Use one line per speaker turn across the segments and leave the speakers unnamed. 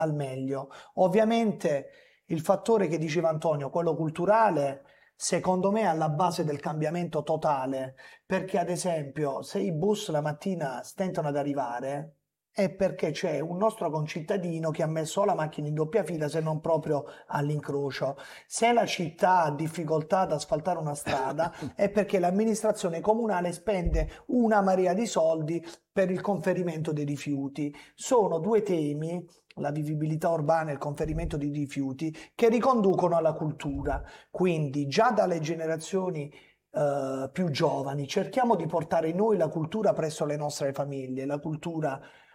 al meglio. Ovviamente il fattore che diceva Antonio, quello culturale, secondo me è alla base del cambiamento totale, perché ad esempio se i bus la mattina stentano ad arrivare è perché c'è un nostro concittadino che ha messo la macchina in doppia fila, se non proprio all'incrocio. Se la città ha difficoltà ad asfaltare una strada è perché l'amministrazione comunale spende una marea di soldi per il conferimento dei rifiuti. Sono due temi, la vivibilità urbana e il conferimento di rifiuti, che riconducono alla cultura. Quindi già dalle generazioni più giovani cerchiamo di portare noi la cultura presso le nostre famiglie, la cultura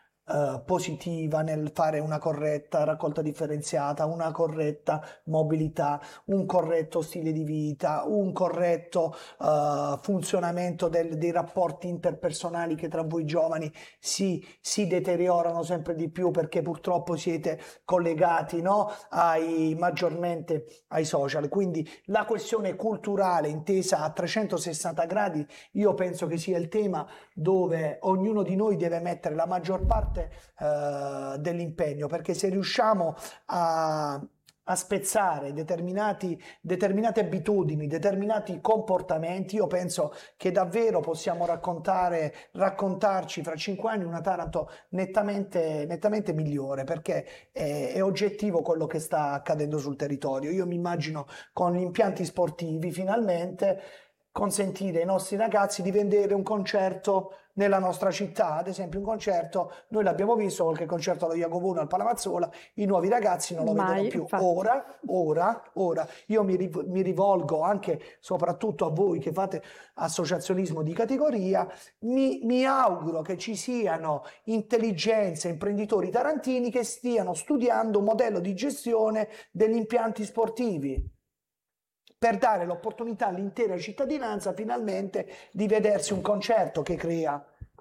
positiva nel fare una corretta raccolta differenziata, una corretta mobilità, un corretto stile di vita, un corretto funzionamento dei rapporti interpersonali che tra voi giovani si deteriorano sempre di più perché purtroppo siete collegati, no, maggiormente ai social. Quindi la questione culturale intesa a 360 gradi io penso che sia il tema dove ognuno di noi deve mettere la maggior parte dell'impegno, perché se riusciamo a spezzare determinate abitudini, determinati comportamenti, io penso che davvero possiamo raccontarci fra 5 anni una Taranto nettamente migliore, perché è oggettivo quello che sta accadendo sul territorio. Io mi immagino con gli impianti sportivi finalmente consentire ai nostri ragazzi di vedere un concerto nella nostra città, ad esempio un concerto, noi l'abbiamo visto, qualche concerto allo Jacopone al Palamazzola, i nuovi ragazzi non lo vedono più.
Infatti.
Ora, io mi rivolgo anche soprattutto a voi che fate associazionismo di categoria, mi auguro che ci siano intelligenze, imprenditori tarantini che stiano studiando un modello di gestione degli impianti sportivi, per dare l'opportunità all'intera cittadinanza finalmente di vedersi un concerto che crea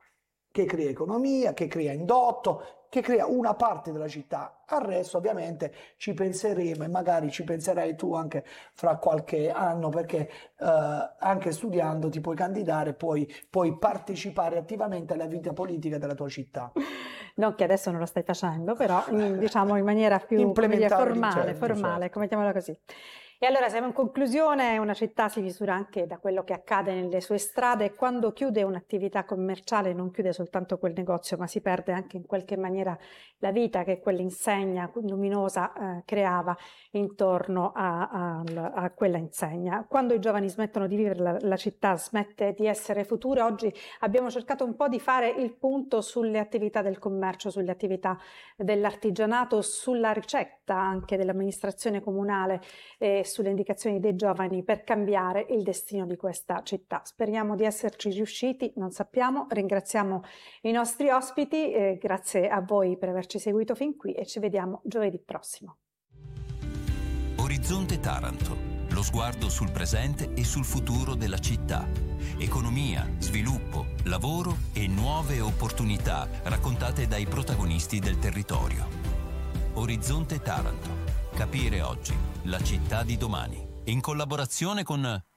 economia, che crea indotto, che crea una parte della città. Al resto ovviamente ci penseremo e magari ci penserai tu anche fra qualche anno, perché anche studiando ti puoi candidare, puoi partecipare attivamente alla vita politica della tua città.
Non che adesso non lo stai facendo, però diciamo in maniera più formale, mettiamola così. E allora siamo in conclusione. Una città si misura anche da quello che accade nelle sue strade, e quando chiude un'attività commerciale non chiude soltanto quel negozio, ma si perde anche in qualche maniera la vita che quell'insegna luminosa creava intorno a quella insegna. Quando i giovani smettono di vivere, la città smette di essere futura. Oggi abbiamo cercato un po' di fare il punto sulle attività del commercio, sulle attività dell'artigianato, sulla ricetta anche dell'amministrazione comunale e sulle indicazioni dei giovani per cambiare il destino di questa città. Speriamo di esserci riusciti, non sappiamo. Ringraziamo i nostri ospiti, grazie a voi per averci seguito fin qui e ci vediamo giovedì prossimo.
Orizzonte Taranto, lo sguardo sul presente e sul futuro della città. Economia, sviluppo, lavoro e nuove opportunità raccontate dai protagonisti del territorio. Orizzonte Taranto. Capire oggi la città di domani. In collaborazione con